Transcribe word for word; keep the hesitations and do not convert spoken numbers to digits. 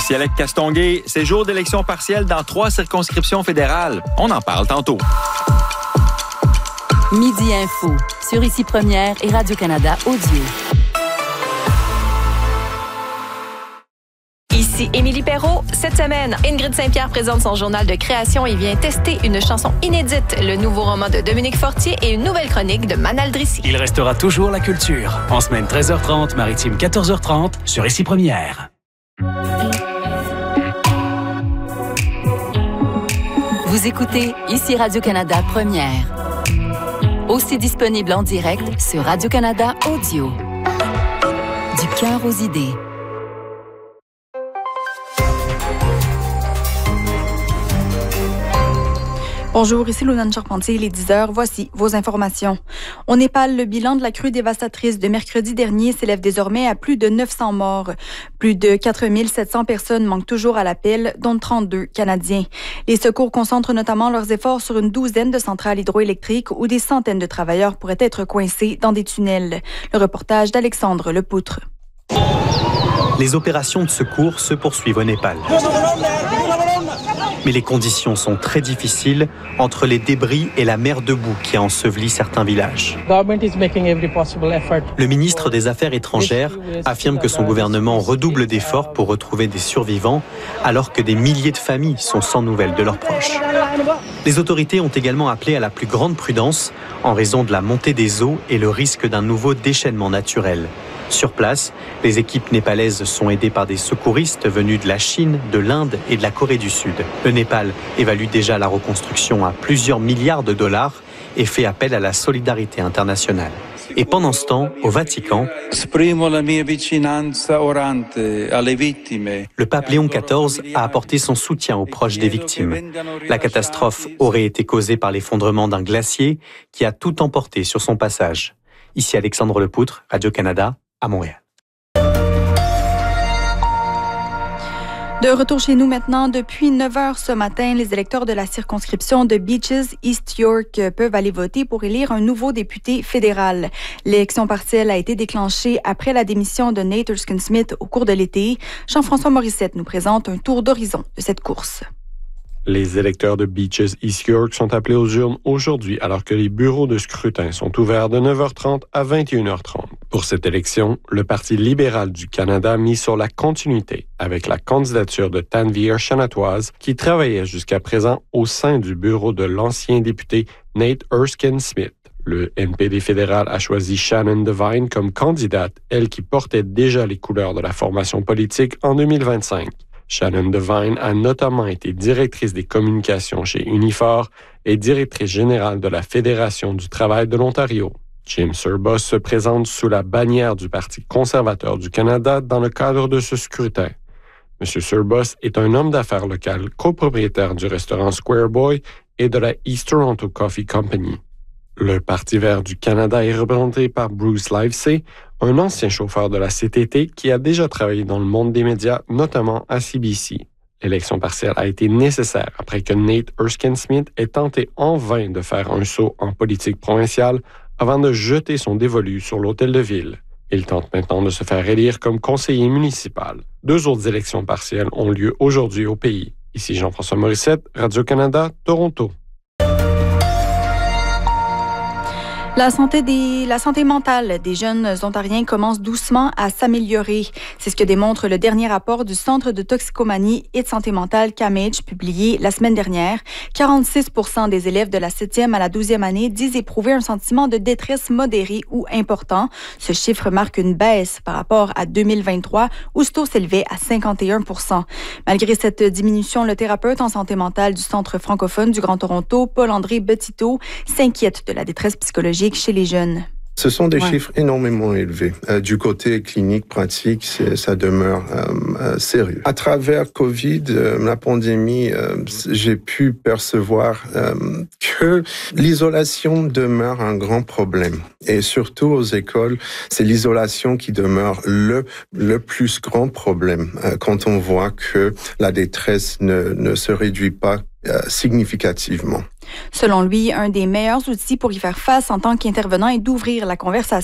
Ici Alec Castonguay, c'est jour d'élection partielle dans trois circonscriptions fédérales. On en parle tantôt. Midi Info, sur Ici Première et Radio-Canada Audio. Ici Émilie Perrault. Cette semaine, Ingrid Saint-Pierre présente son journal de création et vient tester une chanson inédite, le nouveau roman de Dominique Fortier et une nouvelle chronique de Manal Drissi. Il restera toujours la culture. En semaine treize heures trente, maritime quatorze heures trente, sur Ici Première. Vous écoutez Ici Radio-Canada Première. Aussi disponible en direct sur Radio-Canada Audio. Du cœur aux idées. Bonjour, ici Lounane Charpentier, il est dix heures. Voici vos informations. Au Népal, le bilan de la crue dévastatrice de mercredi dernier s'élève désormais à plus de neuf cents morts. Plus de quatre mille sept cents personnes manquent toujours à l'appel, dont trente-deux Canadiens. Les secours concentrent notamment leurs efforts sur une douzaine de centrales hydroélectriques où des centaines de travailleurs pourraient être coincés dans des tunnels. Le reportage d'Alexandre Lepoutre. Les opérations de secours se poursuivent au Népal. Mais les conditions sont très difficiles entre les débris et la mer de boue qui a enseveli certains villages. Le ministre des Affaires étrangères affirme que son gouvernement redouble d'efforts pour retrouver des survivants alors que des milliers de familles sont sans nouvelles de leurs proches. Les autorités ont également appelé à la plus grande prudence en raison de la montée des eaux et le risque d'un nouveau déchaînement naturel. Sur place, les équipes népalaises sont aidées par des secouristes venus de la Chine, de l'Inde et de la Corée du Sud. Le Népal évalue déjà la reconstruction à plusieurs milliards de dollars et fait appel à la solidarité internationale. Et pendant ce temps, au Vatican, le pape Léon quatorze a apporté son soutien aux proches des victimes. La catastrophe aurait été causée par l'effondrement d'un glacier qui a tout emporté sur son passage. Ici Alexandre Lepoutre, Radio-Canada, à Montréal. De retour chez nous maintenant, depuis neuf heures ce matin, les électeurs de la circonscription de Beaches, East York, peuvent aller voter pour élire un nouveau député fédéral. L'élection partielle a été déclenchée après la démission de Nate Erskine-Smith au cours de l'été. Jean-François Morissette nous présente un tour d'horizon de cette course. Les électeurs de Beaches East York sont appelés aux urnes aujourd'hui alors que les bureaux de scrutin sont ouverts de neuf heures trente à vingt et une heures trente. Pour cette élection, le Parti libéral du Canada mise sur la continuité avec la candidature de Tanveer Shanatoise qui travaillait jusqu'à présent au sein du bureau de l'ancien député Nate Erskine-Smith. Le N P D fédéral a choisi Shannon Devine comme candidate, elle qui portait déjà les couleurs de la formation politique en deux mille vingt-cinq. Shannon Devine a notamment été directrice des communications chez Unifor et directrice générale de la Fédération du travail de l'Ontario. Jim Serbus se présente sous la bannière du Parti conservateur du Canada dans le cadre de ce scrutin. M. Serbus est un homme d'affaires local copropriétaire du restaurant Square Boy et de la East Toronto Coffee Company. Le Parti vert du Canada est représenté par Bruce Livesey, un ancien chauffeur de la C T T qui a déjà travaillé dans le monde des médias, notamment à C B C. L'élection partielle a été nécessaire après que Nate Erskine-Smith ait tenté en vain de faire un saut en politique provinciale avant de jeter son dévolu sur l'hôtel de ville. Il tente maintenant de se faire élire comme conseiller municipal. Deux autres élections partielles ont lieu aujourd'hui au pays. Ici Jean-François Morissette, Radio-Canada, Toronto. La santé, des, la santé mentale des jeunes Ontariens commence doucement à s'améliorer. C'est ce que démontre le dernier rapport du Centre de toxicomanie et de santé mentale C A M H publié la semaine dernière. quarante-six pour cent des élèves de la septième à la douzième année disent éprouver un sentiment de détresse modéré ou important. Ce chiffre marque une baisse par rapport à deux mille vingt-trois où ce taux s'élevait à cinquante et un pour cent. Malgré cette diminution, le thérapeute en santé mentale du Centre francophone du Grand Toronto, Paul-André Betito, s'inquiète de la détresse psychologique chez les jeunes. Ce sont des ouais. chiffres énormément élevés. Euh, du côté clinique, pratique, ça demeure euh, euh, sérieux. À travers Covid, euh, la pandémie, euh, j'ai pu percevoir euh, que l'isolation demeure un grand problème. Et surtout aux écoles, c'est l'isolation qui demeure le, le plus grand problème euh, quand on voit que la détresse ne, ne se réduit pas euh, significativement. Selon lui, un des meilleurs outils pour y faire face en tant qu'intervenant est d'ouvrir la conversation